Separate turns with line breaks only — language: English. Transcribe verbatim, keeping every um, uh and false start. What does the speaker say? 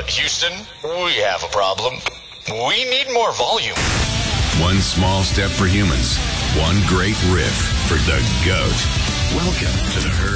Houston, we have a problem. We need more volume.
One small step for humans, one great riff for the GOAT. Welcome to the herd.